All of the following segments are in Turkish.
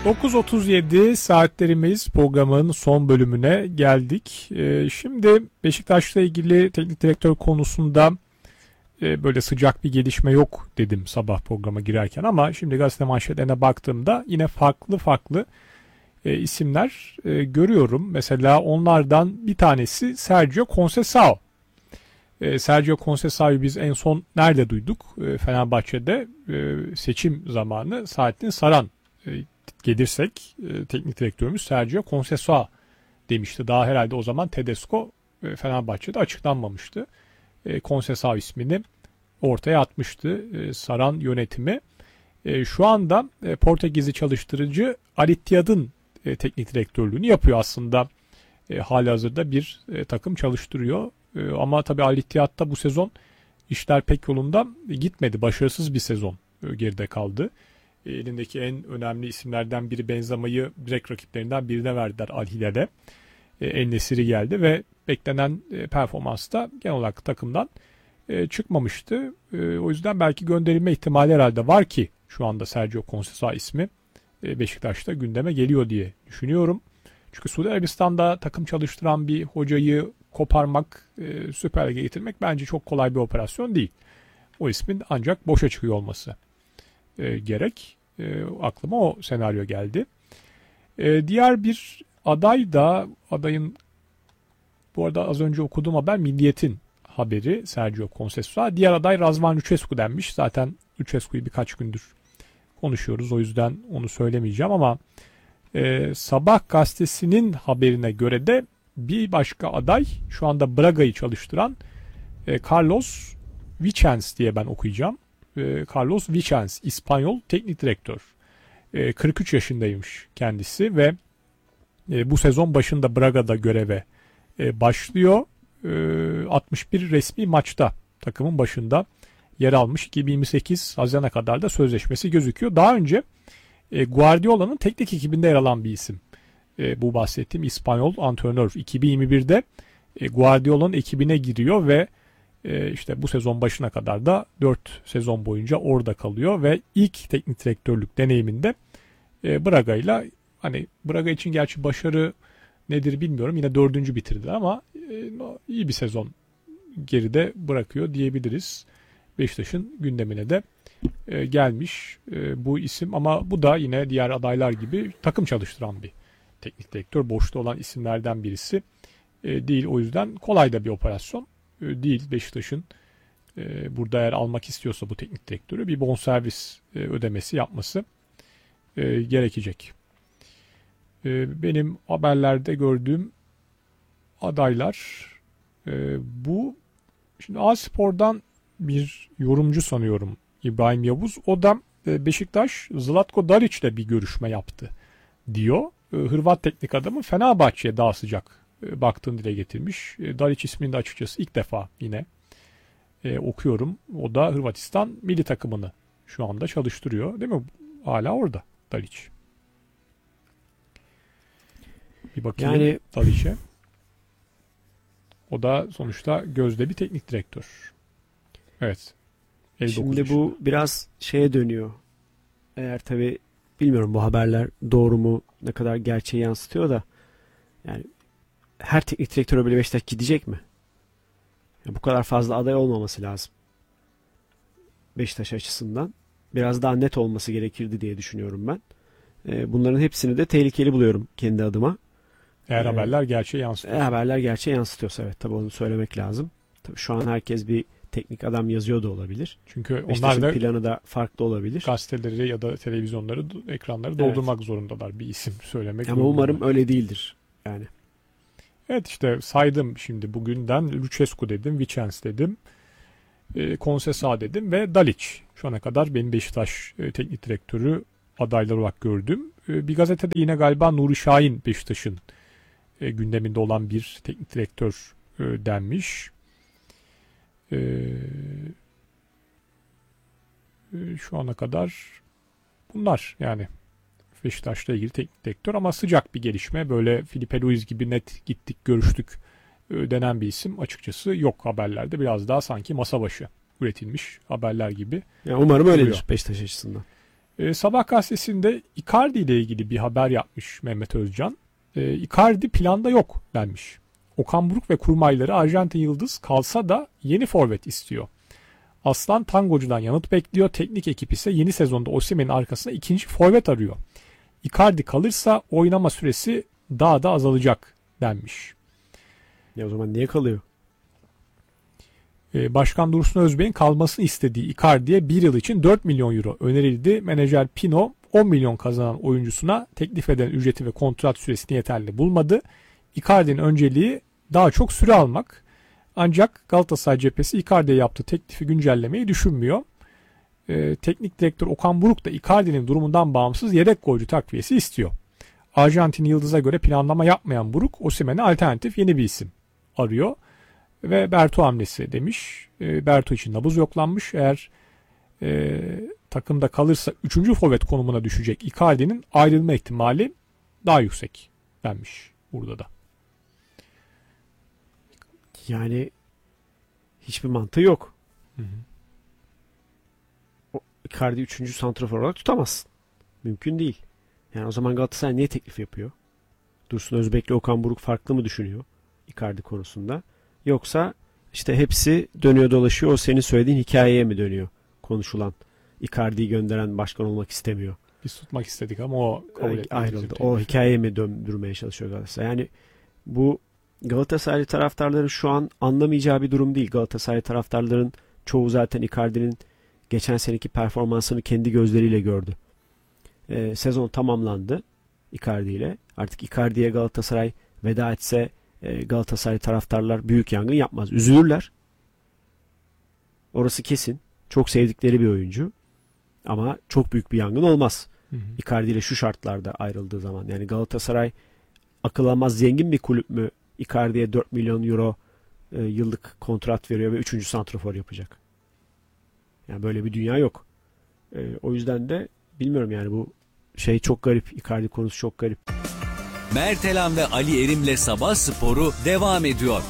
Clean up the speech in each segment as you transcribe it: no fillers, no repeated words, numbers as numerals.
9.37 saatlerimiz programın son bölümüne geldik. Şimdi Beşiktaş'la ilgili teknik direktör konusunda böyle sıcak bir gelişme yok dedim sabah programa girerken, ama şimdi gazete manşetlerine baktığımda yine farklı isimler görüyorum. Mesela onlardan bir tanesi Sergio Conceição. Sergio Conceição'yu biz en son nerede duyduk? Fenerbahçe'de seçim zamanı Saadettin Saran gelirsek teknik direktörümüz Sergio Conceição demişti. Daha herhalde o zaman Tedesco Fenerbahçe'de açıklanmamıştı. Conceição ismini ortaya atmıştı Saran yönetimi. Şu anda Portekizli çalıştırıcı Al Ittihad'ın teknik direktörlüğünü yapıyor aslında. Halihazırda bir takım çalıştırıyor. Ama tabii Al Ittihad'da bu sezon işler pek yolunda gitmedi. Başarısız bir sezon geride kaldı. Elindeki en önemli isimlerden biri Benzema'yı direkt rakiplerinden birine verdiler Al Hilal'e. En-Nesyri geldi ve beklenen performans da genel olarak takımdan çıkmamıştı. O yüzden belki gönderilme ihtimali herhalde var ki şu anda Sergio Conceição ismi Beşiktaş'ta gündeme geliyor diye düşünüyorum. Çünkü Suudi Arabistan'da takım çalıştıran bir hocayı koparmak, Süper Lig'e getirmek bence çok kolay bir operasyon değil. O ismin ancak boşa çıkıyor olması gerek. Aklıma o senaryo geldi. Diğer bir aday da, adayın bu arada az önce okuduğum haber Milliyet'in haberi Sergio Conceição. Diğer aday Razvan Lucescu denmiş. Zaten Lucescu'yu birkaç gündür konuşuyoruz. O yüzden onu söylemeyeceğim ama Sabah gazetesinin haberine göre de bir başka aday şu anda Braga'yı çalıştıran Carlos Vicens diye ben okuyacağım. Carlos Vicens, İspanyol teknik direktör. 43 yaşındaymış kendisi ve bu sezon başında Braga'da göreve başlıyor. 61 resmi maçta takımın başında yer almış. 2028 Haziran'a kadar da sözleşmesi gözüküyor. Daha önce Guardiola'nın teknik ekibinde yer alan bir isim. Bu bahsettiğim İspanyol antrenör 2021'de Guardiola'nın ekibine giriyor ve işte bu sezon başına kadar da 4 sezon boyunca orada kalıyor ve ilk teknik direktörlük deneyiminde Braga'yla, hani Braga için gerçi başarı nedir bilmiyorum, yine 4. bitirdi ama iyi bir sezon geride bırakıyor diyebiliriz. Beşiktaş'ın gündemine de gelmiş bu isim, ama bu da yine diğer adaylar gibi takım çalıştıran bir teknik direktör. Boşta olan isimlerden birisi değil. O yüzden kolay da bir operasyon değil. Beşiktaş'ın burada eğer almak istiyorsa bu teknik direktörü bir bonservis ödemesi yapması gerekecek. Benim haberlerde gördüğüm adaylar bu. Şimdi A-Spor'dan bir yorumcu sanıyorum İbrahim Yavuz. O da Beşiktaş Zlatko Dalić'le bir görüşme yaptı diyor. Hırvat teknik adamı Fenerbahçe'ye daha sıcak baktığını dile getirmiş. Dalić ismini de açıkçası ilk defa yine okuyorum. O da Hırvatistan milli takımını şu anda çalıştırıyor. Değil mi? Hala orada Dalić. Bir bakayım yani... Dalić'e. O da sonuçta gözde bir teknik direktör. Evet. Şimdi bu biraz şeye dönüyor. Eğer tabii bilmiyorum bu haberler doğru mu, ne kadar gerçeği yansıtıyor da, yani her teknik direktöre böyle Beşiktaş gidecek mi? Yani bu kadar fazla aday olmaması lazım. Beşiktaş açısından biraz daha net olması gerekirdi diye düşünüyorum ben. Bunların hepsini de tehlikeli buluyorum kendi adıma. Eğer haberler gerçeği yansıtıyorsa. Haberler gerçeği yansıtıyorsa evet, tabii onu söylemek lazım. Tabii şu an herkes bir teknik adam yazıyor da olabilir. Çünkü Beşiktaş'ın onlar da planı da farklı olabilir. Gazeteleri ya da televizyonları, ekranları doldurmak zorundalar bir isim söylemek. Ama umarım öyle değildir yani. Evet, işte saydım şimdi bugünden: Lucescu dedim, Vicens dedim, Conceição dedim ve Dalić. Şu ana kadar benim Beşiktaş teknik direktörü adayları olarak gördüm. Bir gazetede yine galiba Nuri Şahin Beşiktaş'ın gündeminde olan bir teknik direktör denmiş. Şu ana kadar bunlar yani Beşiktaş'la ilgili teknik direktör, ama sıcak bir gelişme, böyle Filipe Luis gibi net gittik görüştük denen bir isim açıkçası yok haberlerde. Biraz daha sanki masa başı üretilmiş haberler gibi. Ya umarım öyledir Beşiktaş açısından. Sabah gazetesinde Icardi ile ilgili bir haber yapmış Mehmet Özcan. Icardi planda yok denmiş. Okan Buruk ve kurmayları Arjantin Yıldız kalsa da yeni forvet istiyor. Aslan Tangocu'dan yanıt bekliyor. Teknik ekip ise yeni sezonda Osimhen'in arkasına ikinci forvet arıyor. Icardi kalırsa oynama süresi daha da azalacak denmiş. Ya o zaman niye kalıyor? Başkan Dursun Özbek'in kalmasını istediği Icardi'ye 1 yıl için 4 milyon euro önerildi. Menajer Pino 10 milyon kazanan oyuncusuna teklif eden ücreti ve kontrat süresini yeterli bulmadı. Icardi'nin önceliği daha çok süre almak. Ancak Galatasaray cephesi Icardi'ye yaptığı teklifi güncellemeyi düşünmüyor. Teknik direktör Okan Buruk da Icardi'nin durumundan bağımsız yedek golcü takviyesi istiyor. Arjantin Yıldız'a göre planlama yapmayan Buruk, Osimhen'e alternatif yeni bir isim arıyor. Ve Berto hamlesi demiş. Berto için nabız yoklanmış. Eğer takımda kalırsa 3. forvet konumuna düşecek Icardi'nin ayrılma ihtimali daha yüksek denmiş burada da. Yani hiçbir mantığı yok. Hı hı. O Icardi 3. santrafor olarak tutamazsın. Mümkün değil. Yani o zaman Galatasaray niye teklif yapıyor? Dursun Özbek'le Okan Buruk farklı mı düşünüyor Icardi konusunda? Yoksa işte hepsi dönüyor dolaşıyor, o senin söylediğin hikayeye mi dönüyor konuşulan? Icardi'yi gönderen başkan olmak istemiyor. Biz tutmak istedik ama o kabul etmedi. Ayrıldı. O hikayeye mi döndürmeye çalışıyor Galatasaray? Yani bu Galatasaray taraftarların şu an anlamayacağı bir durum değil. Galatasaray taraftarların çoğu zaten Icardi'nin geçen seneki performansını kendi gözleriyle gördü. Sezon tamamlandı Icardi ile. Artık Icardi'ye Galatasaray veda etse Galatasaray taraftarlar büyük yangın yapmaz. Üzülürler. Orası kesin. Çok sevdikleri bir oyuncu. Ama çok büyük bir yangın olmaz. Hı hı. Icardi ile şu şartlarda ayrıldığı zaman. Yani Galatasaray akıl almaz zengin bir kulüp mü Icardi'ye 4 milyon euro yıllık kontrat veriyor ve 3. santrafor yapacak. Yani böyle bir dünya yok. O yüzden de bilmiyorum yani bu şey çok garip. Icardi konusu çok garip. Mertelan ve Ali Erim'le Sabah Sporu devam ediyor.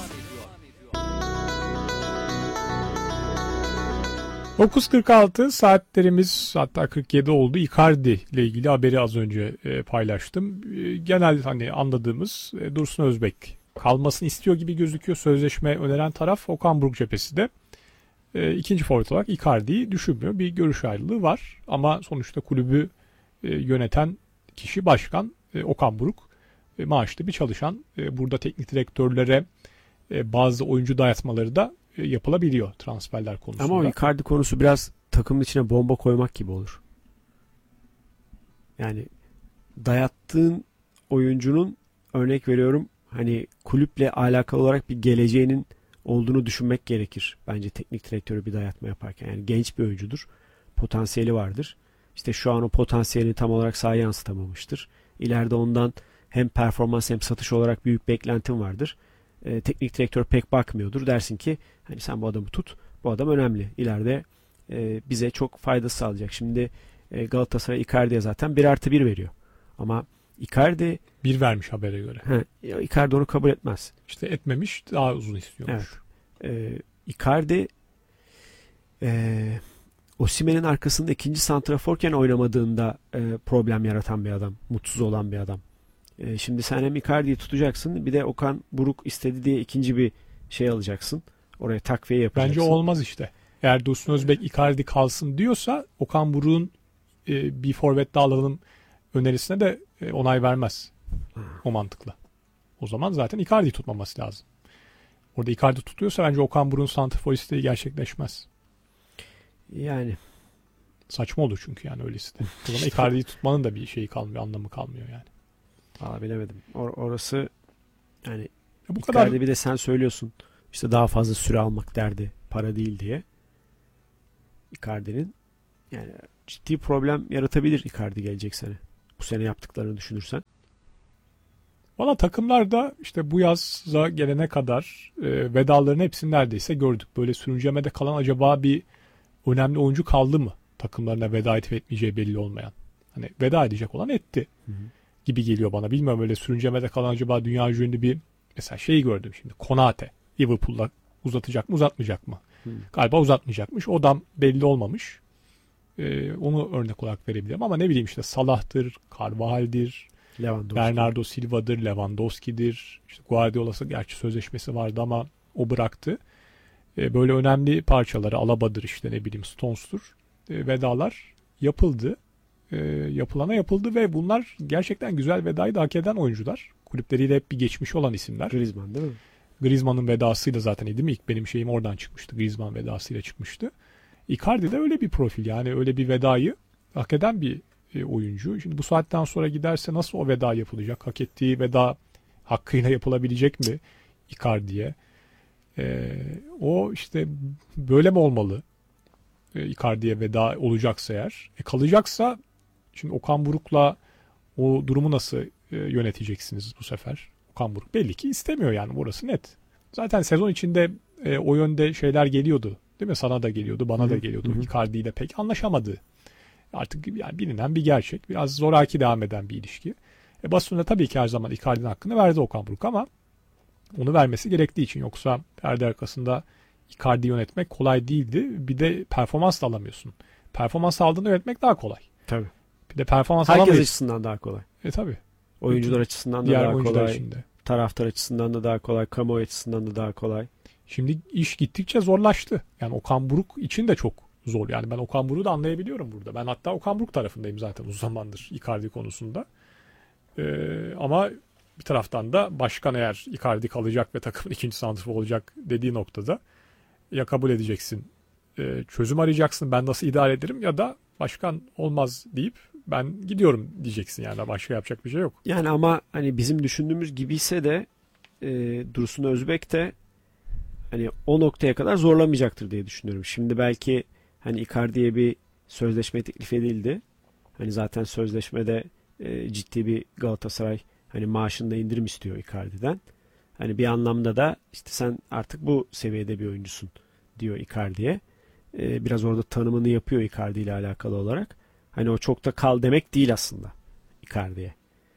9.46 saatlerimiz, hatta 47 oldu. Icardi ile ilgili haberi az önce paylaştım. Genel hani anladığımız Dursun Özbek kalmasını istiyor gibi gözüküyor. Sözleşme öneren taraf Okan Buruk cephesi de ikinci forvet olarak Icardi'yi düşünmüyor. Bir görüş ayrılığı var ama sonuçta kulübü yöneten kişi başkan Okan Buruk. Maaşlı bir çalışan. Burada teknik direktörlere bazı oyuncu dayatmaları da yapılabiliyor transferler konusunda. Ama o Icardi konusu biraz takımın içine bomba koymak gibi olur. Yani dayattığın oyuncunun, örnek veriyorum, hani kulüple alakalı olarak bir geleceğinin olduğunu düşünmek gerekir. Bence teknik direktörü bir dayatma yaparken. Yani genç bir oyuncudur. Potansiyeli vardır. İşte şu an o potansiyelini tam olarak sahaya yansıtamamıştır. İleride ondan hem performans hem satış olarak büyük beklentim vardır. Teknik direktör pek bakmıyordur. Dersin ki hani sen bu adamı tut. Bu adam önemli. İleride bize çok faydası sağlayacak. Şimdi Galatasaray Icardi'ye zaten 1+1 veriyor. Ama Icardi 1 vermiş habere göre. Icardi onu kabul etmez. İşte etmemiş, daha uzun istiyormuş. Evet. Icardi Osimhen'in arkasında ikinci santraforken oynamadığında problem yaratan bir adam. Mutsuz olan bir adam. Şimdi sen hem Icardi'yi tutacaksın, bir de Okan Buruk istedi diye ikinci bir şey alacaksın. Oraya takviye yapacaksın. Bence olmaz işte. Eğer Dursun Özbek Icardi kalsın diyorsa Okan Buruk'un bir forvet daha alalım önerisine de onay vermez. O mantıkla. O zaman zaten Icardi'yi tutmaması lazım. Orada Icardi tutuyorsa bence Okan Buruk'un santrafor isteği gerçekleşmez. Yani saçma olur çünkü yani öylesi de. O zaman Icardi'yi tutmanın da bir şeyi kalmıyor, anlamı kalmıyor yani. Aa, bilemedim. Orası yani bu Icardi kadar. Bir de sen söylüyorsun işte daha fazla süre almak derdi, para değil diye. Icardi'nin yani ciddi problem yaratabilir Icardi gelecek sene. Bu sene yaptıklarını düşünürsen. Valla takımlar da işte bu yaza gelene kadar vedaların hepsini neredeyse gördük. Böyle sürüncemede kalan acaba bir önemli oyuncu kaldı mı? Takımlarına veda edip etmeyeceği belli olmayan. Hani veda edecek olan etti. Hı hı. Gibi geliyor bana. Bilmiyorum, öyle sürüncemede kalan acaba dünya ünlü bir mesela şeyi gördüm şimdi. Konate. Liverpool'la uzatacak mı uzatmayacak mı? Galiba uzatmayacakmış. Odam belli olmamış. Onu örnek olarak verebilirim ama ne bileyim işte Salah'tır, Carvajal'dir, Bernardo Silva'dır, Lewandowski'dir. İşte Guardiola'sı gerçi sözleşmesi vardı ama o bıraktı. Böyle önemli parçaları Alaba'dır işte ne bileyim Stones'tur. Vedalar yapıldı. Yapılana yapıldı ve bunlar gerçekten güzel vedayı da hak eden oyuncular. Kulüpleriyle hep bir geçmişi olan isimler. Griezmann değil mi? Griezmann'ın vedasıyla zaten değil mi? İlk benim şeyim oradan çıkmıştı. Griezmann vedasıyla çıkmıştı. Icardi de öyle bir profil yani öyle bir vedayı hak eden bir oyuncu. Şimdi bu saatten sonra giderse nasıl o veda yapılacak? Hak ettiği veda hakkıyla yapılabilecek mi Icardi'ye? O işte böyle mi olmalı? Icardi'ye veda olacaksa eğer. Kalacaksa şimdi Okan Buruk'la o durumu nasıl yöneteceksiniz bu sefer? Okan Buruk belli ki istemiyor yani burası net. Zaten sezon içinde o yönde şeyler geliyordu. Değil mi? Sana da geliyordu, bana da geliyordu. Icardi ile pek anlaşamadı. Artık yani bilinen bir gerçek. Biraz zoraki devam eden bir ilişki. Basında tabii ki her zaman Icardi'nin hakkını verdi Okan Buruk ama onu vermesi gerektiği için. Yoksa perde arkasında Icardi yönetmek kolay değildi. Bir de performans da alamıyorsun. Performans aldığında yönetmek daha kolay. Tabii. Bir de performans herkes alamayız. açısından daha kolay. Tabii. Oyuncular açısından da Diğer daha oyuncular kolay. içinde. Taraftar açısından da daha kolay. Kamuoyu açısından da daha kolay. Şimdi iş gittikçe zorlaştı. Yani Okan Buruk için de çok zor. Yani ben Okan Buruk'u da anlayabiliyorum burada. Ben hatta Okan Buruk tarafındayım zaten uzun zamandır Icardi konusunda. Ama bir taraftan da başkan eğer Icardi kalacak ve takımın ikinci santrforu olacak dediği noktada ya kabul edeceksin, çözüm arayacaksın, ben nasıl idare ederim ya da başkan olmaz deyip ben gidiyorum diyeceksin yani başka yapacak bir şey yok. Yani ama hani bizim düşündüğümüz gibiyse de Dursun Özbek de hani o noktaya kadar zorlamayacaktır diye düşünüyorum. Şimdi belki hani Icardi'ye bir sözleşme teklif edildi. Hani zaten sözleşmede ciddi bir Galatasaray hani maaşında indirim istiyor Icardi'den. Hani bir anlamda da işte sen artık bu seviyede bir oyuncusun diyor Icardi'ye. Biraz orada tanımını yapıyor Icardi ile alakalı olarak. Hani o çok da kal demek değil aslında Icardi'ye.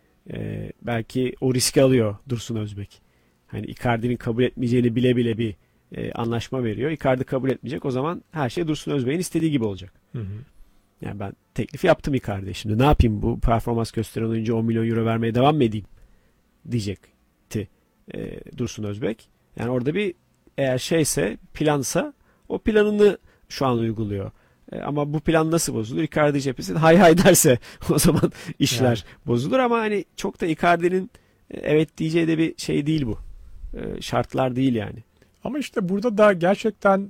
Belki o riski alıyor Dursun Özbek. Hani Icardi'nin kabul etmeyeceğini bile bile bir anlaşma veriyor. Icardi kabul etmeyecek. O zaman her şey Dursun Özbek'in istediği gibi olacak. Hı. Yani ben teklif yaptım Icardi'ye. Şimdi ne yapayım? Bu performans gösteren oyuncu 10 milyon euro vermeye devam mı edeyim? Diyecekti Dursun Özbek. Yani orada bir eğer şeyse plansa o planını şu an uyguluyor. Ama bu plan nasıl bozulur? Icardi cephesi hay hay derse o zaman işler bozulur ama hani çok da Icardi'nin evet diyeceği de bir şey değil bu. Şartlar değil yani. Ama işte burada da gerçekten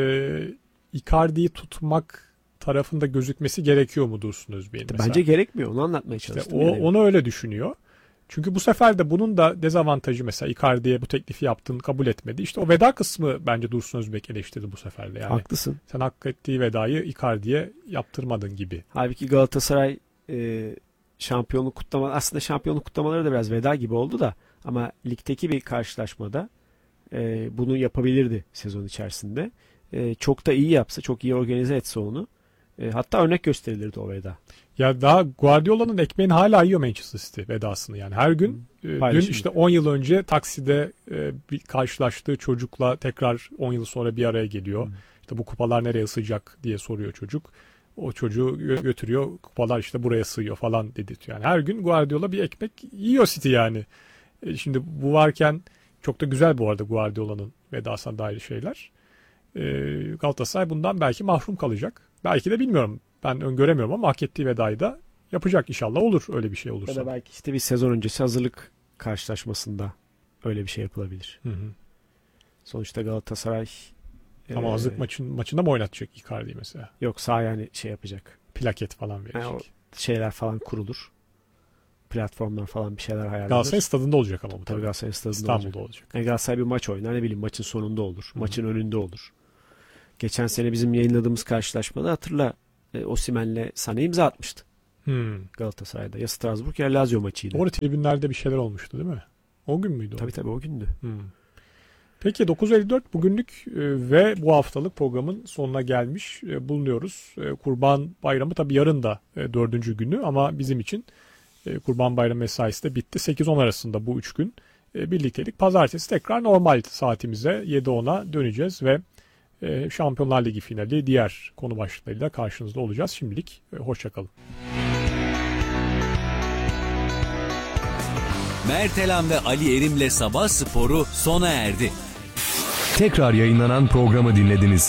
Icardi'yi tutmak tarafında gözükmesi gerekiyor mu Dursun Özbek'in? Bence gerekmiyor. Onu anlatmaya çalıştım. Onu öyle düşünüyor. Çünkü bu sefer de bunun da dezavantajı mesela Icardi'ye bu teklifi yaptın kabul etmedi. İşte o veda kısmı bence Dursun Özbek eleştirdi bu sefer de. Yani haklısın. Sen hak ettiği vedayı Icardi'ye yaptırmadın gibi. Halbuki Galatasaray şampiyonluk kutlamaları aslında şampiyonluk kutlamaları da biraz veda gibi oldu da ama ligdeki bir karşılaşmada bunu yapabilirdi sezon içerisinde. Çok da iyi yapsa, çok iyi organize etse onu. Hatta örnek gösterilirdi o veda. Ya daha Guardiola'nın ekmeğini hala yiyor Manchester City vedasını yani. Her gün dün işte 10 yıl önce takside bir karşılaştığı çocukla tekrar 10 yıl sonra bir araya geliyor. İşte bu kupalar nereye sığacak diye soruyor çocuk. O çocuğu götürüyor. Kupalar işte buraya sığıyor falan dedirtiyor. Yani her gün Guardiola bir ekmek yiyor City yani. Şimdi bu varken çok da güzel bu arada Guardiola'nın vedasına dair şeyler. Galatasaray bundan belki mahrum kalacak. Belki de bilmiyorum. Ben öngöremiyorum ama hak ettiği vedayı da yapacak inşallah olur öyle bir şey olursa. Ya da belki işte bir sezon öncesi hazırlık karşılaşmasında öyle bir şey yapılabilir. Hı. Sonuçta Galatasaray ama hazırlık maçında mı oynatacak Icardi mesela? Yok sağ yani şey yapacak. Plaket falan verecek. Yani o şeyler falan kurulur. Platformlar falan bir şeyler hayal Galatasaray stadında olacak ama bu tabii. Galatasaray stadında İstanbul'da olacak. Yani Galatasaray bir maç oynar ne bileyim maçın sonunda olur. Maçın önünde olur. Geçen sene bizim yayınladığımız karşılaşmada hatırla Osimhen'le Sané imza atmıştı. Galatasaray'da. Ya Strasbourg ya Lazio maçıydı. Orada tribünlerde bir şeyler olmuştu değil mi? O gün müydü o? Tabii o gündü. Peki 9.54 bugünlük ve bu haftalık programın sonuna gelmiş bulunuyoruz. Kurban Bayramı tabii yarın da 4. günü ama bizim için Kurban Bayramı mesaisi de bitti. 8-10 arasında bu 3 gün birliktelik. Pazartesi tekrar normal saatimize 7-10'a döneceğiz ve Şampiyonlar Ligi finali, diğer konu başlıklarıyla karşınızda olacağız. Şimdilik hoşça kalın. Mertelan ve Ali Erim'le Sabah Sporu sona erdi. Tekrar yayınlanan programı dinlediniz.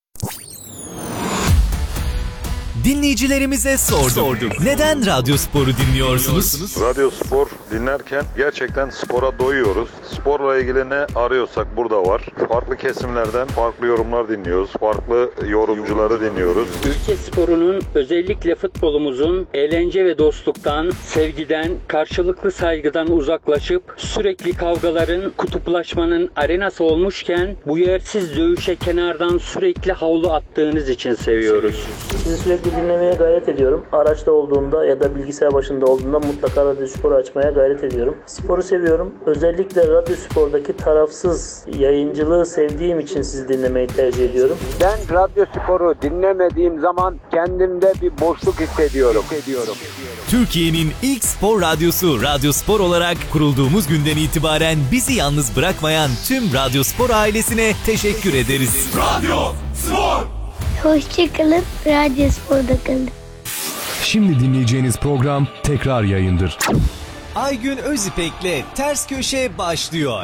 Dinleyicilerimize sorduk. Neden Radyo Spor'u dinliyorsunuz? Radyo Spor dinlerken gerçekten spora doyuyoruz. Sporla ilgili ne arıyorsak burada var. Farklı kesimlerden farklı yorumlar dinliyoruz. Farklı yorumcuları dinliyoruz. Ülke sporunun, özellikle futbolumuzun eğlence ve dostluktan, sevgiden, karşılıklı saygıdan uzaklaşıp sürekli kavgaların, kutuplaşmanın arenası olmuşken bu yersiz dövüşe kenardan sürekli havlu attığınız için seviyoruz. Sizi sürekli dinlemeye gayret ediyorum. Araçta olduğumda ya da bilgisayar başında olduğumda mutlaka Radyo Spor'u açmaya gayret ediyorum. Sporu seviyorum. Özellikle Radyo Spor'daki tarafsız yayıncılığı sevdiğim için sizi dinlemeyi tercih ediyorum. Ben Radyo Spor'u dinlemediğim zaman kendimde bir boşluk hissediyorum. Türkiye'nin ilk spor radyosu Radyo Spor olarak kurulduğumuz günden itibaren bizi yalnız bırakmayan tüm Radyo Spor ailesine teşekkür ederiz. Radyo Spor! Hoşçakalın, Radyo Spor'da kalın. Şimdi dinleyeceğiniz program tekrar yayındır. Aygün Özipek'le Ters Köşe başlıyor.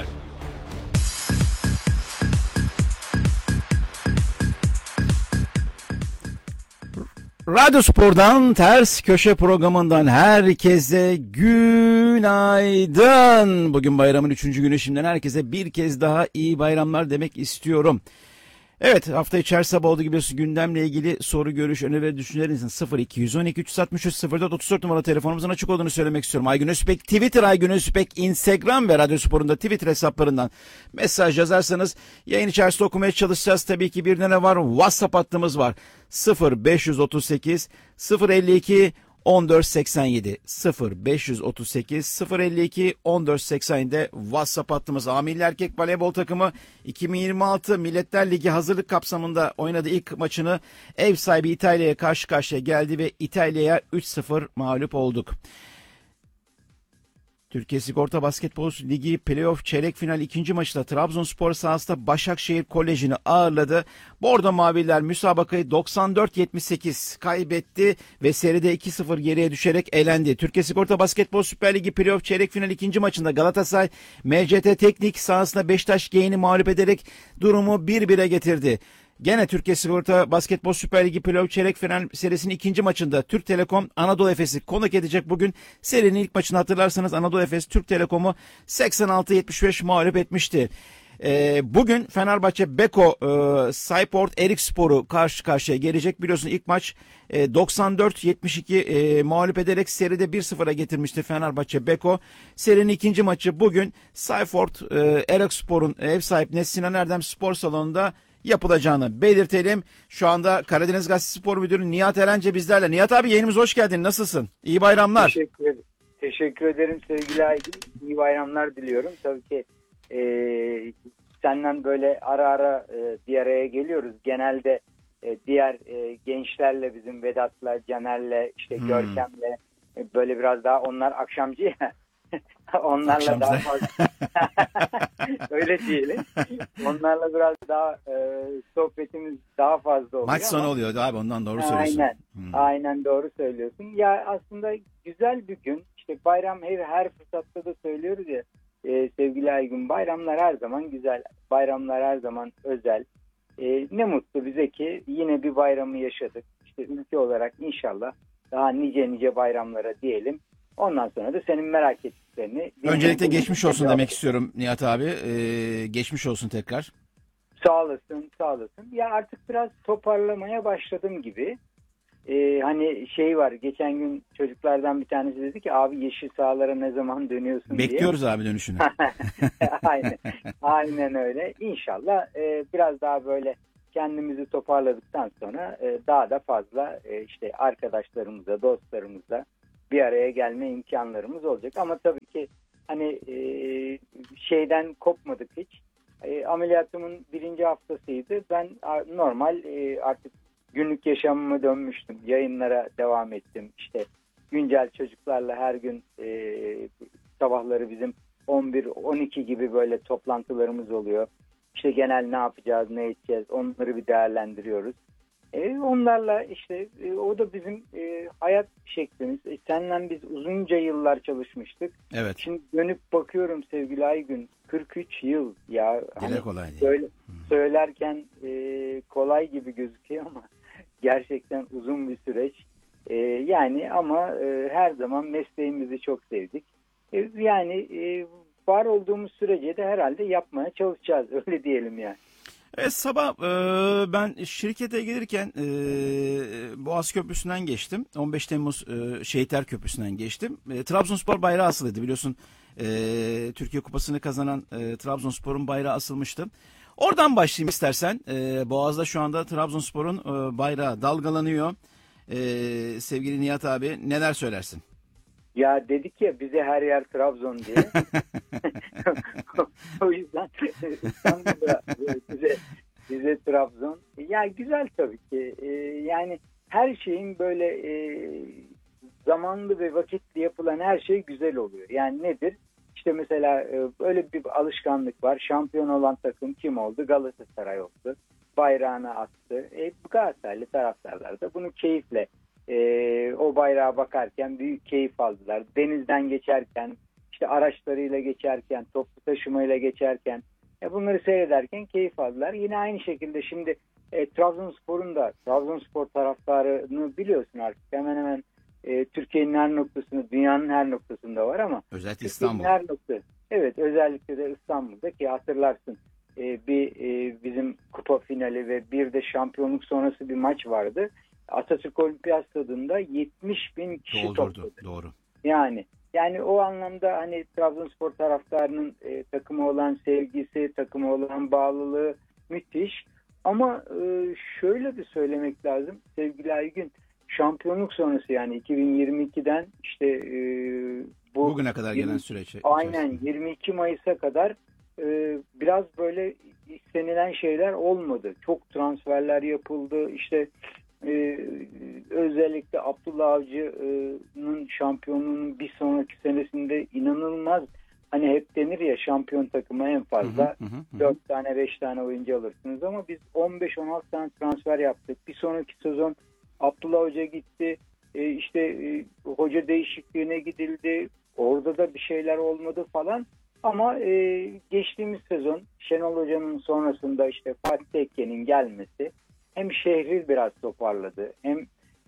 Radyo Spor'dan Ters Köşe programından herkese günaydın. Bugün bayramın 3. günü, şimdiden herkese bir kez daha iyi bayramlar demek istiyorum. Evet, hafta içi her sabah olduğu gibi gündemle ilgili soru, görüş, öneri ve düşüncelerinizin 0212 363 04 34 numaralı telefonumuzun açık olduğunu söylemek istiyorum. Aygün Özpek Twitter, Aygün Özpek Instagram ve Radyo Spor'un da Twitter hesaplarından mesaj yazarsanız yayın içerisinde okumaya çalışacağız. Tabii ki bir de ne var? WhatsApp hattımız var. 0538 052 1487 0538 052 1487'de WhatsApp hattımız. Milli Erkek Voleybol takımı 2026 Milletler Ligi hazırlık kapsamında oynadığı ilk maçını ev sahibi İtalya'ya karşı karşıya geldi ve İtalya'ya 3-0 mağlup olduk. Türkiye Sigorta Basketbol Ligi Playoff çeyrek final ikinci maçında Trabzonspor sahasında Başakşehir Koleji'ni ağırladı. Bordo Maviler müsabakayı 94-78 kaybetti ve seride 2-0 geriye düşerek elendi. Türkiye Sigorta Basketbol Süper Ligi Playoff çeyrek final ikinci maçında Galatasaray MCT Teknik sahasında Beşiktaş G'ni mağlup ederek durumu 1-1'e getirdi. Gene Türkiye Sigorta Basketbol Süper Ligi Playoff çeyrek final serisinin ikinci maçında Türk Telekom Anadolu Efes'i konuk edecek bugün. Serinin ilk maçını hatırlarsanız Anadolu Efes Türk Telekom'u 86-75 mağlup etmişti. Bugün Fenerbahçe Beko Sayport Erikspor'u karşı karşıya gelecek. Biliyorsun ilk maç 94-72 mağlup ederek seride 1-0'a getirmişti Fenerbahçe Beko. Serinin ikinci maçı bugün Sayport Erikspor'un ev sahibi Sinan Erdem Spor Salonu'nda yapılacağını belirtelim. Şu anda Karadeniz Gazetesi Spor Müdürü Nihat Erence bizlerle. Nihat abi, yayınımıza hoş geldin. Nasılsın? İyi bayramlar. Teşekkür ederim. Teşekkür ederim sevgili Aygün. İyi bayramlar diliyorum. Tabii ki senden böyle ara ara bir araya geliyoruz. Genelde diğer gençlerle, bizim Vedat'la, Caner'le, işte Görkem'le böyle biraz daha, onlar akşamcı ya. Onlarla Akşamcılar. daha fazla öyle diyelim. Onlarla biraz daha sohbetimiz daha fazla oluyor. Maç sonu oluyor abi, ondan doğru söylüyorsun. Aynen. Aynen doğru söylüyorsun. Ya aslında güzel bir gün. İşte bayram her fırsatta da söylüyoruz ya sevgili Aygün, bayramlar her zaman güzel. Bayramlar her zaman özel. Ne mutlu bize ki yine bir bayramı yaşadık. İşte ülke olarak inşallah daha nice bayramlara diyelim. Ondan sonra da senin merak ettiklerini... Öncelikle geçmiş olsun demek istiyorum Nihat abi. Geçmiş olsun tekrar. Sağ olasın, sağ olasın. Ya artık biraz toparlamaya başladım gibi. Hani şey var, geçen gün çocuklardan bir tanesi dedi ki abi yeşil sahalara ne zaman dönüyorsun diye. Bekliyoruz abi dönüşünü. Aynen öyle. İnşallah biraz daha böyle kendimizi toparladıktan sonra daha da fazla işte arkadaşlarımızla, dostlarımızla bir araya gelme imkanlarımız olacak. Ama tabii ki hani şeyden kopmadık hiç. Ameliyatımın 1. haftasıydı. Ben normal artık günlük yaşamıma dönmüştüm. Yayınlara devam ettim. İşte güncel çocuklarla her gün sabahları bizim 11-12 gibi böyle toplantılarımız oluyor. işte genel ne yapacağız, ne edeceğiz, onları bir değerlendiriyoruz. Onlarla işte o da bizim hayat şeklimiz. Seninle biz uzunca yıllar çalışmıştık. Evet. Şimdi dönüp bakıyorum sevgili Aygün, 43 yıl ya. Dile kolay değil. Söylerken kolay gibi gözüküyor ama gerçekten uzun bir süreç. Yani ama her zaman mesleğimizi çok sevdik. Yani var olduğumuz sürece de herhalde yapmaya çalışacağız. Öyle diyelim yani. Evet, sabah ben şirkete gelirken Boğaz Köprüsü'nden geçtim. 15 Temmuz Şehitler Köprüsü'nden geçtim. Trabzonspor bayrağı asılıydı biliyorsun. Türkiye Kupası'nı kazanan Trabzonspor'un bayrağı asılmıştı. Oradan başlayayım istersen. Boğaz'da şu anda Trabzonspor'un bayrağı dalgalanıyor. Sevgili Nihat abi, neler söylersin? Ya dedik ya bize her yer Trabzon diye. O yüzden İstanbul'da bize Trabzon. Ya güzel tabii ki. Yani her şeyin böyle zamanlı ve vakitli yapılan her şey güzel oluyor. Yani nedir? İşte mesela öyle bir alışkanlık var. Şampiyon olan takım kim oldu? Galatasaray oldu. Bayrağını attı. Galatasaraylı taraftarlar da bunu keyifle o bayrağa bakarken büyük keyif aldılar. Denizden geçerken, işte araçlarıyla geçerken, toplu taşımayla geçerken bunları seyrederken keyif aldılar. Yine aynı şekilde şimdi Trabzonspor'un da, Trabzonspor taraftarını biliyorsun artık hemen hemen Türkiye'nin her noktasında, dünyanın her noktasında var ama özellikle İstanbul. Her nokta. Evet, özellikle de İstanbul'da ki hatırlarsın bizim kupa finali ve bir de şampiyonluk sonrası bir maç vardı. Atatürk Olimpiyat Stadı'nda 70.000 kişi topladı. Doğru. Yani o anlamda hani Trabzonspor taraftarının takıma olan sevgisi, takıma olan bağlılığı müthiş. Ama şöyle de söylemek lazım sevgili Aygün, şampiyonluk sonrası yani 2022'den işte bugüne kadar gelen süreç. Aynen 22 Mayıs'a kadar biraz böyle istenilen şeyler olmadı. Çok transferler yapıldı. İşte özellikle Abdullah Avcı'nın şampiyonluğunun bir sonraki senesinde inanılmaz, hani hep denir ya şampiyon takıma en fazla 4 tane 5 tane oyuncu alırsınız ama biz 15-16 tane transfer yaptık. Bir sonraki sezon Abdullah Hoca gitti. İşte hoca değişikliğine gidildi. Orada da bir şeyler olmadı falan. Ama geçtiğimiz sezon Şenol Hoca'nın sonrasında işte Fatih Tekke'nin gelmesi hem şehri biraz toparladı, hem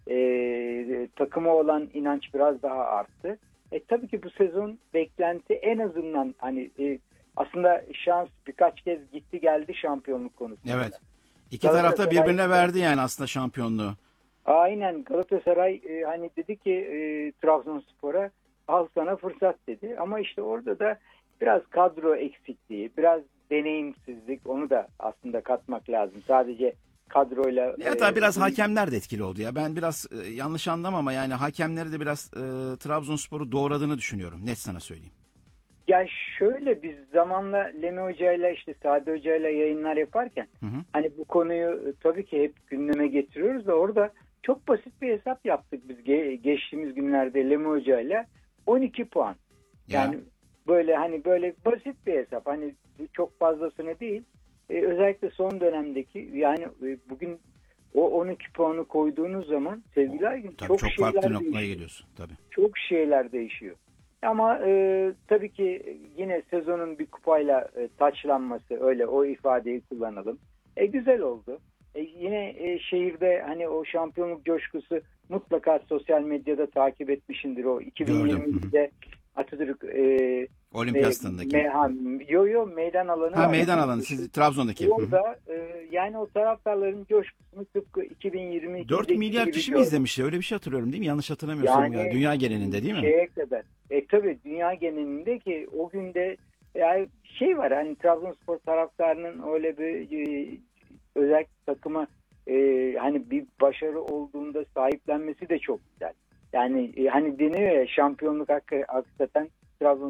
takıma olan inanç biraz daha arttı. Tabii ki bu sezon beklenti en azından hani aslında şans birkaç kez gitti geldi şampiyonluk konusunda. Evet. İki tarafta birbirine verdi yani aslında şampiyonluğu. Aynen, Galatasaray hani dedi ki Trabzonspor'a al sana fırsat dedi. Ama işte orada da biraz kadro eksikliği, biraz deneyimsizlik, onu da aslında katmak lazım. Sadece kadroyla... Hatta biraz hakemler de etkili oldu ya. Ben biraz yanlış anlamam ama yani hakemleri de biraz Trabzonspor'u doğradığını düşünüyorum. Net sana söyleyeyim. Ya şöyle, biz zamanla Lemi Hoca'yla işte Sadi Hoca'yla yayınlar yaparken hani bu konuyu tabii ki hep gündeme getiriyoruz da orada çok basit bir hesap yaptık biz geçtiğimiz günlerde Lemi Hoca'yla 12 puan. Yani böyle hani böyle basit bir hesap, hani çok fazlasını değil. Özellikle son dönemdeki yani bugün o 12 puanı koyduğunuz zaman sevgili Aygün çok farklı noktaya geliyorsun tabii. Çok şeyler değişiyor. Ama tabii ki yine sezonun bir kupayla taçlanması, öyle o ifadeyi kullanalım. Güzel oldu. Yine şehirde hani o şampiyonluk coşkusu mutlaka sosyal medyada takip etmişindir o 2020'de Atatürk Olimpiyat stadındaki. Meydan alanı. Ha, meydan alanı siz Trabzon'daki. Orada yani o taraftarların coşkusunu tıpkı 2022'de 4 milyar kişi mi izlemiş ya? Öyle bir şey hatırlıyorum değil mi? Yanlış hatırlamıyorsam ya. Dünya genelinde değil mi? Şeye kadar. Tabii dünya genelinde ki o günde yani şey var, hani Trabzonspor taraftarının öyle bir özellikle takıma hani bir başarı olduğunda sahiplenmesi de çok güzel. Yani hani deniyor ya, şampiyonluk hakikaten Trabzon